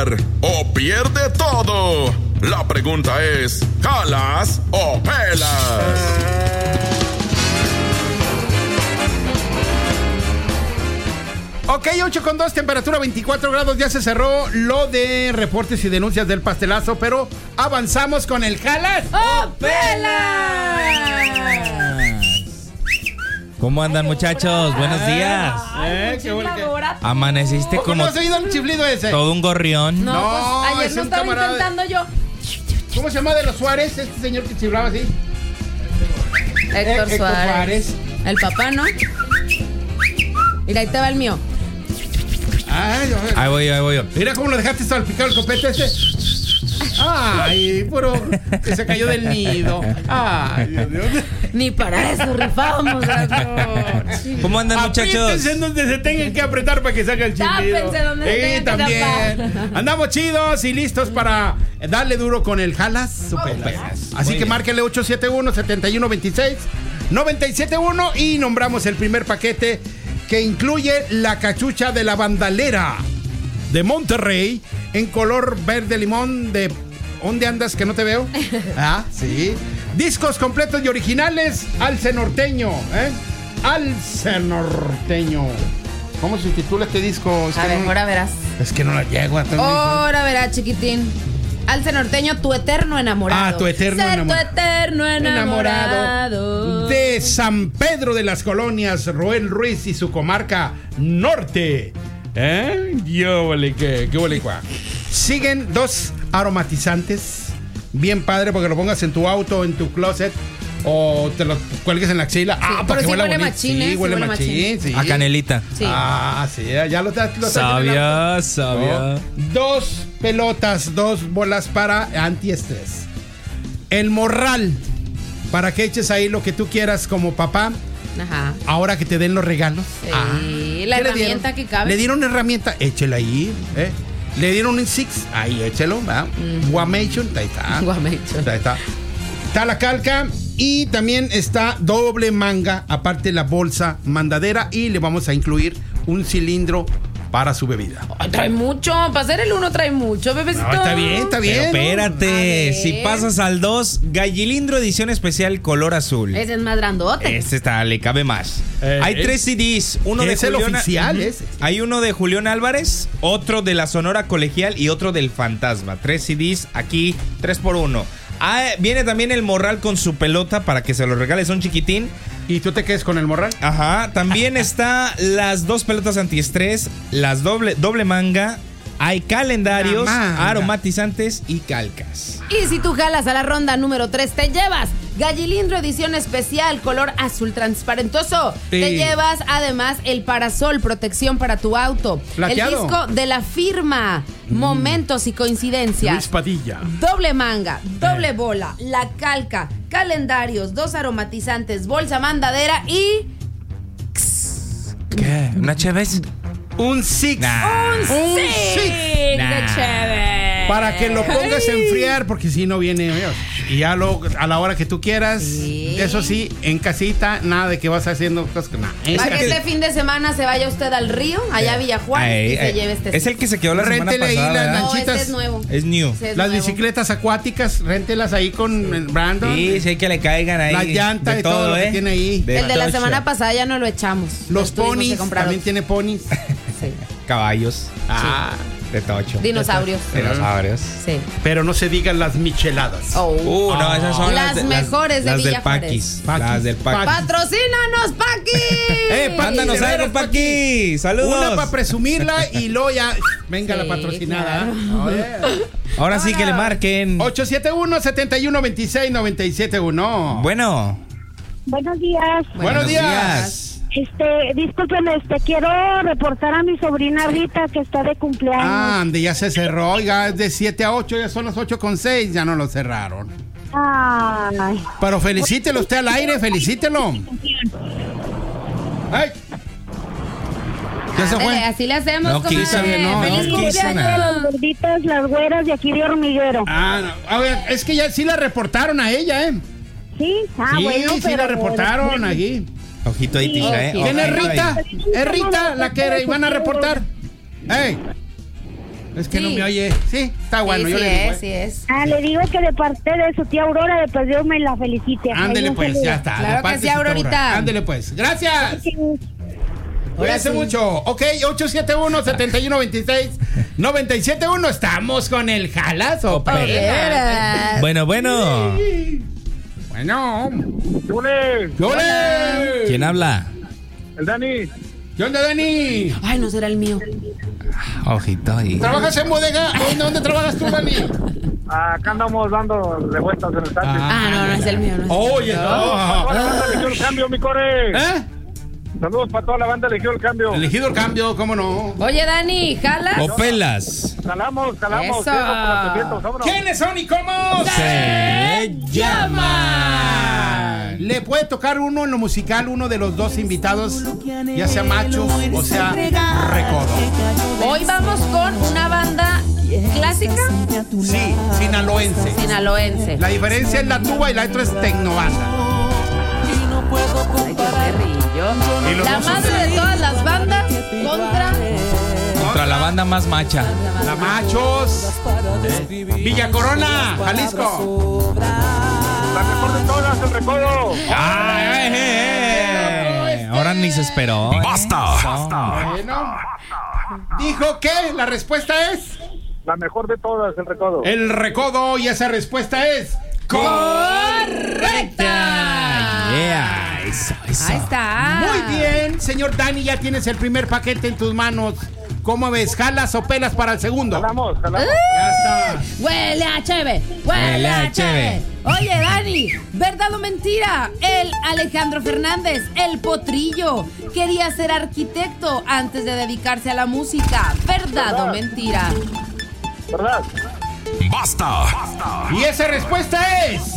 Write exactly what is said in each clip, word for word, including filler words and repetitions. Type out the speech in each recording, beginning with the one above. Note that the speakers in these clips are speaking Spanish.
ganar o pierde todo. La pregunta es, ¿jalas o pelas? Ok, ocho con dos, temperatura veinticuatro grados. Ya se cerró lo de reportes y denuncias del pastelazo, pero avanzamos con el jalas o pelas. ¿Cómo andan, muchachos? Buenos días. Eh, qué bueno que... Amaneciste como... ¿Cómo has oído el chiflido ese? Todo un gorrión. No, No, pues ayer es lo un estaba camarada. intentando yo. ¿Cómo se llama de los Suárez? Este señor que chiflaba así. Héctor, Héctor Suárez. Suárez. El papá, ¿no? Mira, ahí te va el mío. Ay, Dios mío. Ahí voy yo, ahí voy yo. Mira cómo lo dejaste salpicado el copete ese. Ay, puro que se cayó del nido. Ay, Dios mío. Ni para eso rifamos, Rafa. ¿Cómo andan, muchachos? Apriétense en donde se tengan que apretar para que salga el chiflido. Tápense donde se Sí, tengan que también. tapar. Andamos chidos y listos para darle duro con el jalas o pelas. Así Muy que bien. márquenle ocho siete uno, siete uno dos seis, nueve siete uno y nombramos el primer paquete que incluye la cachucha de la bandalera de Monterrey en color verde limón de... ¿Dónde andas que no te veo? Ah, sí. Discos completos y originales, Alce Norteño, ¿eh? Alce Norteño. ¿Cómo se titula este disco? Es A que ver, no- ahora verás. Es que no la llego a tener- Ahora verás, chiquitín. Alce Norteño, tu eterno enamorado. Ah, tu eterno Sé enamorado. tu eterno enamorado. De San Pedro de las Colonias, Roel Ruiz y su comarca norte. ¿Eh? Yo, vale, qué, qué vale, cuá. Siguen dos aromatizantes. Bien padre, porque lo pongas en tu auto, en tu closet, o te lo cuelgues en la axila. Ah, pero para que sí huela huele bonito. machín, ¿eh? Sí, Sí huele huele machín, machín. sí. A canelita. Sí. Ah, sí, ya lo te lo Sabia, sabia. ¿no? Dos pelotas, dos bolas para antiestrés. El morral, para que eches ahí lo que tú quieras como papá, Ajá. ahora que te den los regalos. Sí, Ah, la ¿qué le herramienta dieron? que cabe. Le dieron herramienta, échela ahí, ¿eh? Le dieron un six, ahí échelo, ¿verdad? Guamation, ahí está. Guamation. Ahí está. Está la calca y también está doble manga, aparte la bolsa mandadera, y le vamos a incluir un cilindro para su bebida. Ay, trae mucho. Para hacer el uno trae mucho, bebecito. No, está bien, está bien. Pero ¿no? espérate, A ver. si pasas al dos, Gallilindro edición especial color azul. Ese es más grandote. Este está, le cabe más. Eh, Hay eh. tres C Ds, uno de Es el Julián- oficial, Ujú. ese. Hay uno de Julián Álvarez, otro de la Sonora Colegial y otro del Fantasma. Tres C Ds aquí, tres por uno. Ah, viene también el morral con su pelota para que se lo regales a un chiquitín. ¿Y tú te quedes con el morral? Ajá, también está las dos pelotas antiestrés, las doble, doble manga, hay calendarios, La manga. aromatizantes y calcas. Y si tú jalas a la ronda número tres, te llevas Gallilindro edición especial, color azul transparentoso. Sí. Te llevas además el parasol, protección para tu auto. Plateado. El disco de la firma, momentos y coincidencias. Luis Padilla. Doble manga, doble bola, la calca, calendarios, dos aromatizantes, bolsa mandadera y... ¿Qué? ¿Una Chévez? Un six. Nah. ¡Un Un six six. de Nah. chévere! Para que lo pongas a enfriar, porque si no viene. Y ya lo, a la hora que tú quieras. Sí. Eso sí, en casita, nada de que vas haciendo cosas que nada. En Para que casa. este fin de semana se vaya usted al río, allá a Villajuárez, Ay, y se ay, lleve este es el que se quedó la semana Réntele ahí pasada, las ¿verdad? No, lanchitas. este es nuevo. Es new. Este es Las nuevo. bicicletas acuáticas, réntelas ahí con el Brandon. Sí, sí hay que le caigan ahí. La llanta de y todo lo que ¿eh? tiene ahí. El de la tocho. semana pasada ya no lo echamos. Los tuvimos que ponis, comprar también otro. tiene ponis. Sí. Caballos. Ah, De tocho. Dinosaurios. Dinosaurios. Sí. pero no se digan las micheladas. Oh. Uh, no, esas son Las las, de- mejores de las del Villajuárez. Paquis. Paquis. Las del Paquis. ¡Patrocínanos, Paqui! Eh, Paqui, Mándanos de algo, veras, Paquis. Saludos. Una para presumirla y luego ya venga Sí, la patrocinada. claro. Oh, yeah. Ahora sí que le marquen. ocho siete uno, siete uno dos seis, nueve siete uno. Bueno. Buenos días. Buenos días. Este, disculpen, este, quiero reportar a mi sobrina Rita que está de cumpleaños. Ah, ande, ya se cerró. Ya es de siete a ocho, ya son las ocho con seis, ya no lo cerraron. Ay. Pero felicítelo usted al aire, felicítelo. ¡Ay! Ya se Ándale, fue. así le hacemos, No comadre. quiso, no, ¡Feliz no quiso cumpleaños! Las gorditas, las güeras de aquí de Hormiguero. Ah, no. A ver, es que ya sí la reportaron a ella, ¿eh? Sí, ah, sí, bueno, sí pero la reportaron aquí. Ojito ahí, Sí. Tisha, ¿eh? ¿Quién es Ojito ahí. Rita? Es Rita la que iban a reportar. ¡Ey! Es que Sí. no me oye. Sí, está bueno, sí, yo sí le digo. es, ¿eh? sí es. Ah, le digo que de parte de su tía Aurora, de pues Dios me la felicite. Ándele Ahí un pues, saludo. ya está. Claro de que parte sí, de su Aurorita. Taura. Ándele pues. Gracias. Sí. Cuídense sí. mucho. Ok, ocho siete uno, siete uno dos seis, nueve siete uno. Estamos con el jalas o pelas. Pelas. Bueno, bueno. Bueno. ¡Chule! ¡Yole! ¿Quién habla? El Dani. ¿Qué onda, Dani? Ay, no será el mío. Ojito ahí. ¿Trabajas en bodega? ¿Dónde, dónde trabajas tú, Dani? Acá andamos dando de vueltas en el taxi. Ah, no, no es el mío. No es el Oye, mío. no. Toda la banda eligió el cambio, mi core. ¿Eh? Saludos para toda la banda eligió el cambio. Elegido el cambio, ¿cómo no? Oye, Dani, ¿jalas? O pelas. Jalamos, jalamos. Eso. Cierro por las trescientos, vámonos. ¿Quiénes son y cómo Se llama. Le puede tocar uno en lo musical, uno de los dos invitados, ya sea macho o sea recodo. Hoy vamos con una banda clásica Sí, sinaloense. sinaloense. La diferencia es la tuba y la otra es tecnobanda. Ay, qué perrillo. Y los La dos son madre de todas las bandas contra Contra la banda más macha. La Machos, Villa Corona, Jalisco. La mejor de todas, el recodo. ¡Ay, eh, eh, eh! Ahora ni se esperó. ¿eh? Basta. Bueno, dijo que la respuesta es La mejor de todas, el recodo. el recodo y esa respuesta es correcta. Yeah, eso, eso. Ahí está. Muy bien, señor Dani, ya tienes el primer paquete en tus manos. ¿Cómo ves? ¿Jalas o pelas para el segundo? Jalamos, jalamos. Ya está. Huele a cheve, huele Huele a a cheve. Oye, Dani, ¿verdad o mentira? El Alejandro Fernández, el potrillo, quería ser arquitecto antes de dedicarse a la música. ¿Verdad o mentira? ¿Verdad? Basta. Y esa respuesta es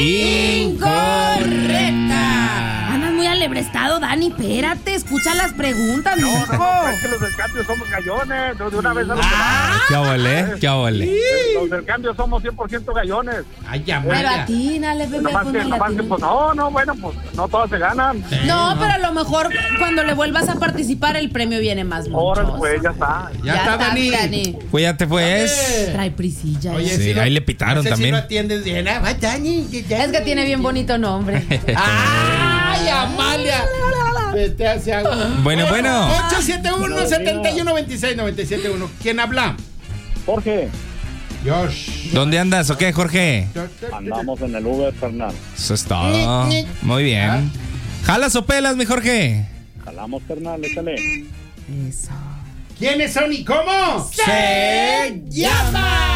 Incorrecta. Andas muy alebrestado, Dani. Espérate, escucha las preguntas, No, mijo. no, no, es que los del cambio somos gallones. De una vez a lo que Ay, qué ole, qué ole. Los del cambio somos cien por ciento gallones. Ay, Pero Amalia. atínale, bebé. Nomás pues que, no le nomás que, atines. pues, no, no, bueno, pues no todas se ganan. No, pero a lo mejor cuando le vuelvas a participar el premio viene más Ahora, mucho. pues, ya está. Ya, está, Dani. Cuídate, pues. Trae prisilla. Oye, eh. Sí, lo- ahí le pitaron no sé también. Si lo atiendes bien. Ah, va, Dani, Dani. Es que tiene bien bonito nombre. ¡Ay, Amalia! Vete hacia agua. Bueno, bueno. ocho siete uno, siete uno dos seis, nueve siete uno. ¿Quién habla? Jorge, Josh. ¿Dónde andas o qué, Jorge? andamos en el Uber, Fernando. Eso es todo. Muy bien. ¿Jalas o pelas, mi Jorge? Jalamos, Fernando, échale. Eso. ¿Quiénes son y cómo? Se llama.